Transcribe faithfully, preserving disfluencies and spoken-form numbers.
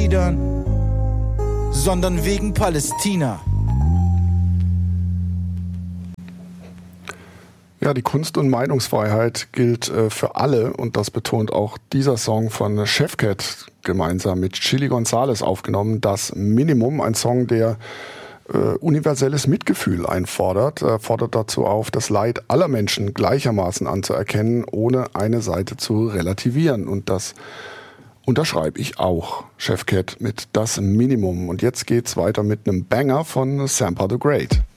erwidern, sondern wegen Palästina. Ja, die Kunst- und Meinungsfreiheit gilt äh, für alle und das betont auch dieser Song von Chefcat, gemeinsam mit Chili Gonzales aufgenommen. Das Minimum, ein Song, der äh, universelles Mitgefühl einfordert, äh, fordert dazu auf, das Leid aller Menschen gleichermaßen anzuerkennen, ohne eine Seite zu relativieren. Und das unterschreibe ich auch, Chefcat, mit Das Minimum. Und jetzt geht's weiter mit einem Banger von Sampa the Great.